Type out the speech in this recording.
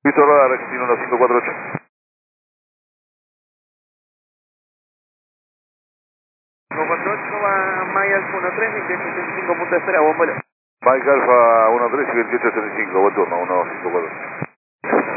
Víctor Radar, Argentino 1548. va Mike Alfa 13, 2875, punto de espera, buen vuelo. Mike Alfa 13 y 2875, buen turno, 154.